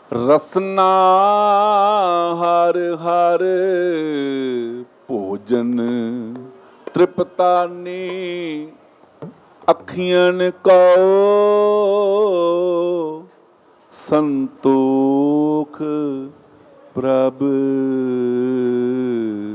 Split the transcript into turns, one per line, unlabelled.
ਰਸਨਾ ਹਰ ਹਰ ਭੋਜਨ ਤ੍ਰਿਪਤਾਨੀ ਅੱਖੀਆਂ ਕਉ ਸੰਤੋਖ ਪ੍ਰਭ